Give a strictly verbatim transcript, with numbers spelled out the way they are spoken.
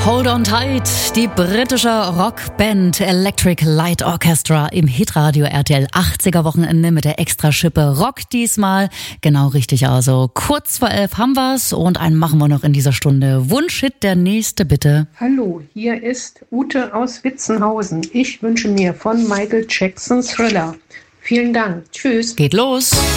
Hold on tight, die britische Rockband Electric Light Orchestra im Hitradio R T L achtziger Wochenende mit der Extraschippe Rock diesmal. Genau richtig, also kurz vor elf haben wir's und einen machen wir noch in dieser Stunde. Wunschhit, der nächste bitte. Hallo, hier ist Ute aus Witzenhausen. Ich wünsche mir von Michael Jackson Thriller. Vielen Dank. Tschüss. Geht los.